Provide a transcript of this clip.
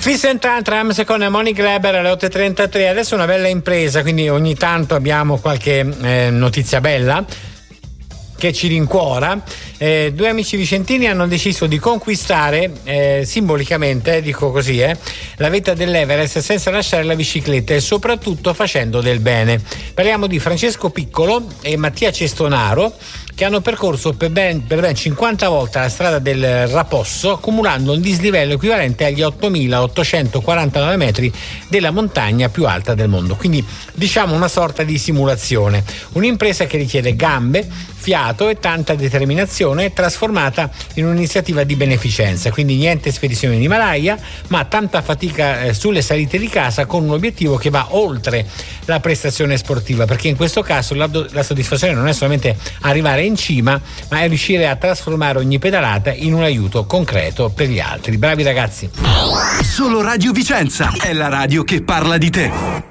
Fist and Tantrums con Moni Greber alle 8.33. Adesso una bella impresa, quindi ogni tanto abbiamo qualche notizia bella che ci rincuora. Due amici vicentini hanno deciso di conquistare simbolicamente, dico così, la vetta dell'Everest senza lasciare la bicicletta e soprattutto facendo del bene. Parliamo di Francesco Piccolo e Mattia Cestonaro, che hanno percorso per ben 50 volte la strada del Raposso, accumulando un dislivello equivalente agli 8.849 metri della montagna più alta del mondo. Quindi diciamo una sorta di simulazione, un'impresa che richiede gambe, fiato e tanta determinazione, trasformata in un'iniziativa di beneficenza. Quindi niente spedizione in Himalaya, ma tanta fatica sulle salite di casa, con un obiettivo che va oltre la prestazione sportiva, perché in questo caso la soddisfazione non è solamente arrivare in cima, ma è riuscire a trasformare ogni pedalata in un aiuto concreto per gli altri. Bravi ragazzi. Solo Radio Vicenza è la radio che parla di te.